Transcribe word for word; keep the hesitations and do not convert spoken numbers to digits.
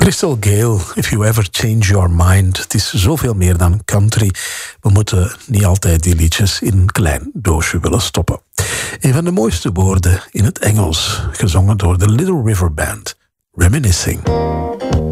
Crystal Gale, If You Ever Change Your Mind. Het is zoveel meer dan country. We moeten niet altijd die liedjes in een klein doosje willen stoppen. Een van de mooiste woorden in het Engels, gezongen door de Little River Band, Reminiscing.